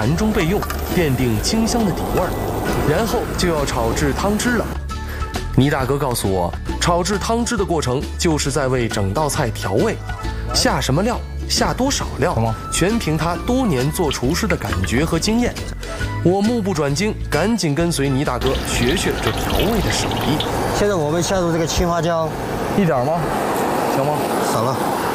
盘中备用，奠定清香的底味儿。然后就要炒制汤汁了。倪大哥告诉我，炒制汤汁的过程就是在为整道菜调味，下什么料，下多少料，全凭他多年做厨师的感觉和经验。我目不转睛，赶紧跟随倪大哥学学这调味的手艺。 现在我们下入这个青花椒， 一点吗？行吗？ 少了。